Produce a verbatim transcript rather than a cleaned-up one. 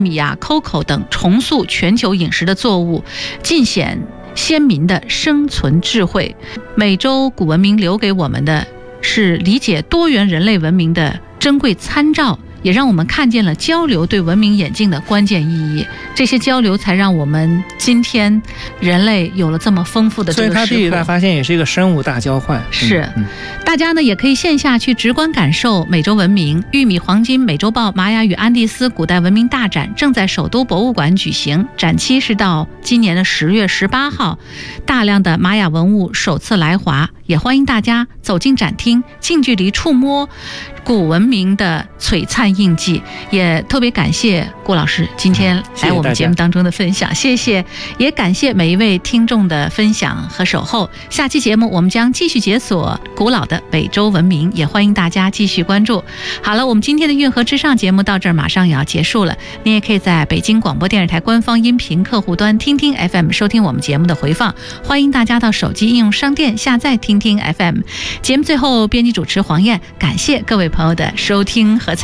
米呀、cocoa 等重塑全球饮食的作物，尽显先民的生存智慧。美洲古文明留给我们的是理解多元人类文明的珍贵参照，也让我们看见了交流对文明演进的关键意义。这些交流才让我们今天人类有了这么丰富的这个食谱。 所以它第一代发现也是一个生物大交换。 是、 嗯嗯、 大家呢也可以线下去直观感受美洲文明。玉米黄金美洲豹玛雅与安第斯古代文明大展正在首都博物馆举行，展期是到今年的十月十八号。大量的玛雅文物首次来华，也欢迎大家走进展厅，近距离触摸古文明的璀璨印记。也特别感谢顾老师今天来我们节目当中的分享，谢谢，也感谢每一位听众的分享和守候。下期节目我们将继续解锁古老的北洲文明，也欢迎大家继续关注。好了，我们今天的运河之上节目到这儿马上也要结束了，你也可以在北京广播电视台官方音频客户端听听 F M 收听我们节目的回放，欢迎大家到手机应用商店下载听听 F M。 节目最后，编辑主持黄燕，感谢各位朋友的收听和参与。